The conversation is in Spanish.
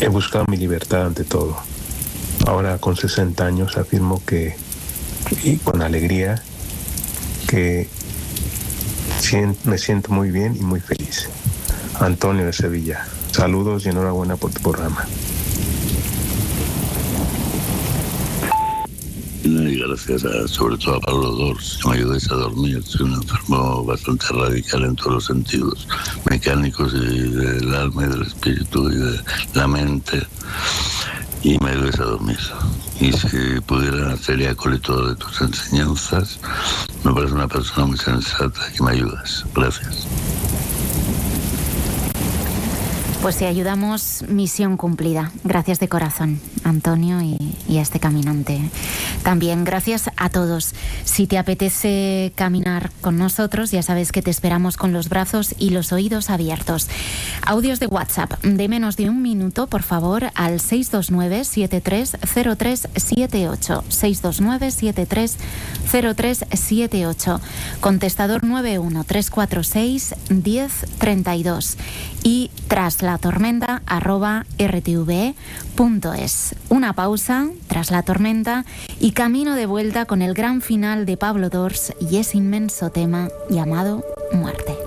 He buscado mi libertad ante todo. Ahora con 60 años afirmo que, y con alegría, que me siento muy bien y muy feliz. Antonio de Sevilla. Saludos y enhorabuena por tu programa. Y gracias sobre todo a Pablo Dors, que me ayudáis a dormir. Soy un enfermo bastante radical en todos los sentidos, mecánicos y del alma y del espíritu y de la mente, y me ayudáis a dormir. Y si pudiera ser acólito de tus enseñanzas, me parece una persona muy sensata y me ayudas. Gracias. Pues si ayudamos, misión cumplida. Gracias de corazón, Antonio, y a este caminante. También gracias a todos. Si te apetece caminar con nosotros, ya sabes que te esperamos con los brazos y los oídos abiertos. Audios de WhatsApp de menos de 1 minuto, por favor, al 629-730378. 629-730378. Contestador 913461032. Y traslatormenta@rtve.es. Una pausa, Tras la tormenta, y camino de vuelta con el gran final de Pablo Dors y ese inmenso tema llamado Muerte.